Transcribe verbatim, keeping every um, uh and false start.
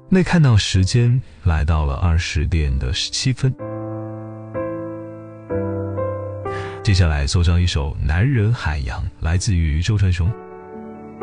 那看到时间来到了二十点的十七分。接下来送上一首《男人海洋》，来自于周传雄。